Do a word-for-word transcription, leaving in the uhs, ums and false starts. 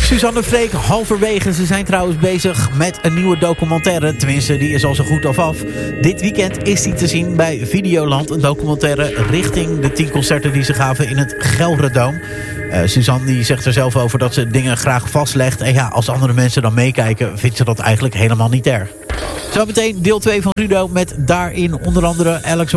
Suzanne Freek, halverwege. Ze zijn trouwens bezig met een nieuwe documentaire. Tenminste, die is al zo goed of af. Dit weekend is die te zien bij Videoland. Een documentaire richting de tien concerten die ze gaven in het Gelredome. Uh, Suzanne die zegt er zelf over dat ze dingen graag vastlegt. En ja, als andere mensen dan meekijken, vindt ze dat eigenlijk helemaal niet erg. Zometeen deel twee van Rudo met daarin onder andere Alex